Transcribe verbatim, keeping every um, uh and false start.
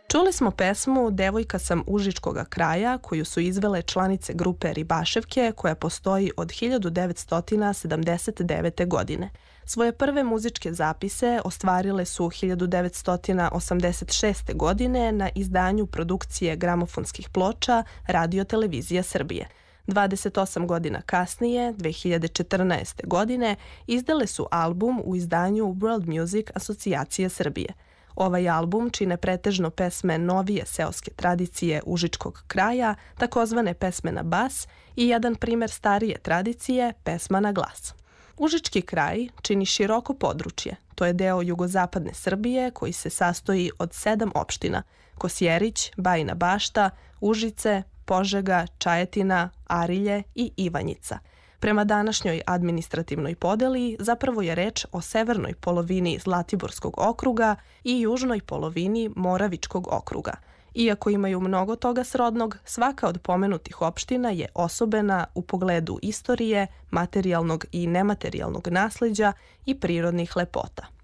Čuli smo pesmu Devojka sam užičkoga kraja koju su izvele članice grupe Ribaševke koja postoji od hiljadu devetsto sedamdeset devete. godine. Svoje prve muzičke zapise ostvarile su hiljadu devetsto osamdeset šeste. godine na izdanju produkcije gramofonskih ploča Radio-televizija Srbije. dvadeset osam godina kasnije, dve hiljade četrnaeste. godine, izdale su album u izdanju World Music asocijacije Srbije. Ovaj album čine pretežno pesme novije seoske tradicije užičkog kraja, takozvane pesme na bas i jedan primer starije tradicije, pesma na glas. Užički kraj čini široko područje. To je deo jugozapadne Srbije koji se sastoji od sedam opština: Kosjerić, Bajina Bašta, Užice, Požega, Čajetina, Arilje i Ivanjica. Prema današnjoj administrativnoj podeli zapravo je reč o severnoj polovini Zlatiborskog okruga i južnoj polovini Moravičkog okruga. Iako imaju mnogo toga srodnog, svaka od pomenutih opština je osobena u pogledu istorije, materijalnog i nematerijalnog nasleđa i prirodnih lepota.